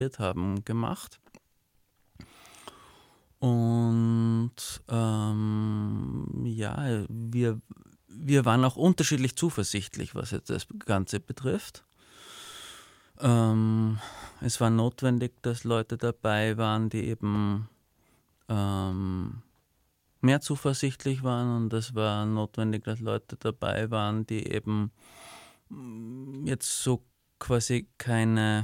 haben, gemacht. Und ja, wir waren auch unterschiedlich zuversichtlich, was jetzt das Ganze betrifft. Es war notwendig, dass Leute dabei waren, die eben mehr zuversichtlich waren, und es war notwendig, dass Leute dabei waren, die eben jetzt so quasi keine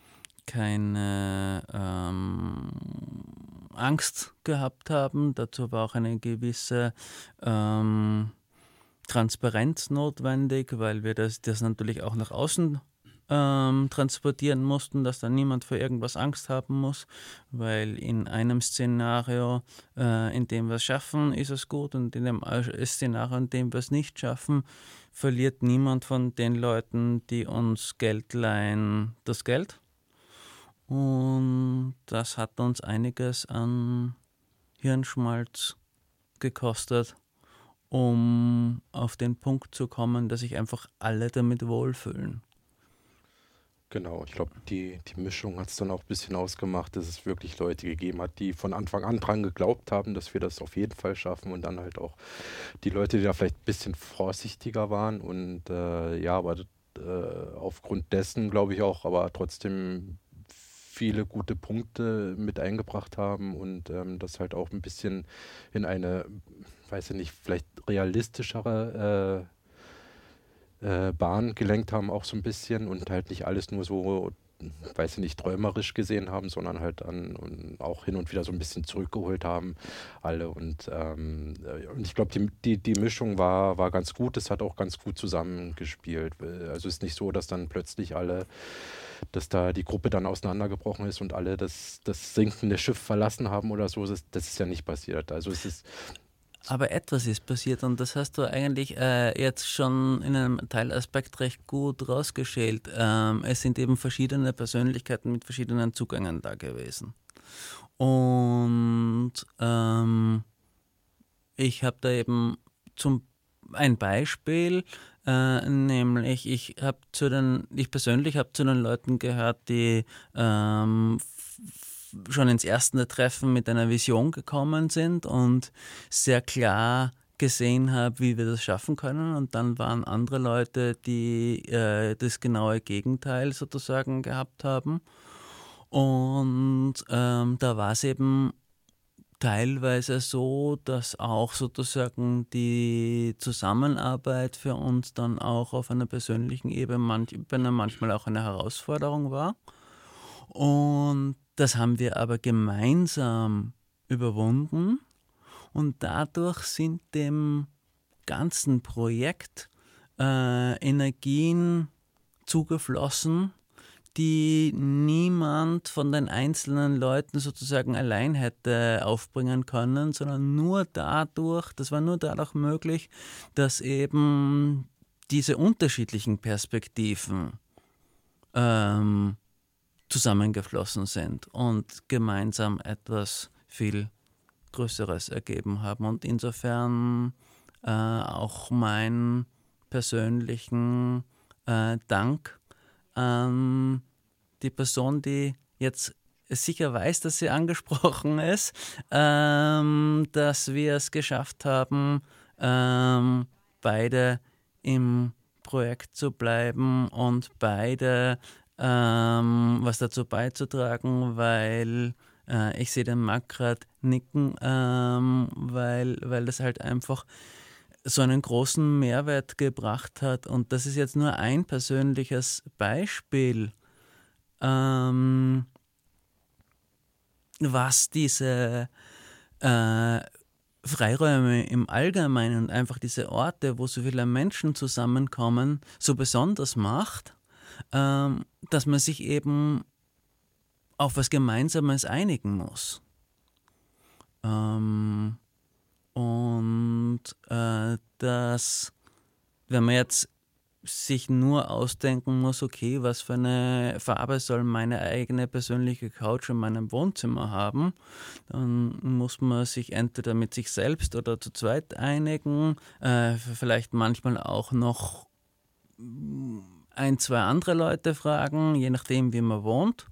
Angst gehabt haben. Dazu war auch eine gewisse Transparenz notwendig, weil wir das natürlich auch nach außen transportieren mussten, dass da niemand vor irgendwas Angst haben muss, weil in einem Szenario, in dem wir es schaffen, ist es gut, und in dem Szenario, in dem wir es nicht schaffen, verliert niemand von den Leuten, die uns Geld leihen, das Geld. Und das hat uns einiges an Hirnschmalz gekostet, um auf den Punkt zu kommen, dass sich einfach alle damit wohlfühlen. Genau, ich glaube, die Mischung hat es dann auch ein bisschen ausgemacht, dass es wirklich Leute gegeben hat, die von Anfang an dran geglaubt haben, dass wir das auf jeden Fall schaffen, und dann halt auch die Leute, die da vielleicht ein bisschen vorsichtiger waren und ja, aber aufgrund dessen glaube ich auch, aber trotzdem viele gute Punkte mit eingebracht haben und das halt auch ein bisschen in eine, weiß ich nicht, vielleicht realistischere Bahn gelenkt haben, auch so ein bisschen, und halt nicht alles nur so, weiß ich nicht, träumerisch gesehen haben, sondern halt dann und auch hin und wieder so ein bisschen zurückgeholt haben, alle. Und ich glaube, die Mischung war ganz gut. Es hat auch ganz gut zusammengespielt. Also es ist nicht so, dass dann plötzlich alle, dass da die Gruppe dann auseinandergebrochen ist und alle das sinkende Schiff verlassen haben oder so. Das ist ja nicht passiert. Also es ist, Aber etwas ist passiert, und das hast du eigentlich jetzt schon in einem Teilaspekt recht gut rausgeschält. Es sind eben verschiedene Persönlichkeiten mit verschiedenen Zugängen da gewesen. Und ich habe da eben ein Beispiel, nämlich ich persönlich habe zu den Leuten gehört, die schon ins erste Treffen mit einer Vision gekommen sind und sehr klar gesehen habe, wie wir das schaffen können. Und dann waren andere Leute, die das genaue Gegenteil sozusagen gehabt haben. Und da war es eben teilweise so, dass auch sozusagen die Zusammenarbeit für uns dann auch auf einer persönlichen Ebene manchmal auch eine Herausforderung war. Und das haben wir aber gemeinsam überwunden, und dadurch sind dem ganzen Projekt Energien zugeflossen, die niemand von den einzelnen Leuten sozusagen allein hätte aufbringen können, sondern das war nur dadurch möglich, dass eben diese unterschiedlichen Perspektiven zusammengeflossen sind und gemeinsam etwas viel Größeres ergeben haben. Und insofern auch meinen persönlichen Dank an die Person, die jetzt sicher weiß, dass sie angesprochen ist, dass wir es geschafft haben, beide im Projekt zu bleiben und beide was dazu beizutragen, weil ich sehe den Marc gerade nicken, weil das halt einfach so einen großen Mehrwert gebracht hat. Und das ist jetzt nur ein persönliches Beispiel, was diese Freiräume im Allgemeinen und einfach diese Orte, wo so viele Menschen zusammenkommen, so besonders macht, dass man sich eben auf was Gemeinsames einigen muss. Und dass, wenn man jetzt sich nur ausdenken muss, okay, was für eine Farbe soll meine eigene persönliche Couch in meinem Wohnzimmer haben, dann muss man sich entweder mit sich selbst oder zu zweit einigen, vielleicht manchmal auch noch ein, zwei andere Leute fragen, je nachdem, wie man wohnt.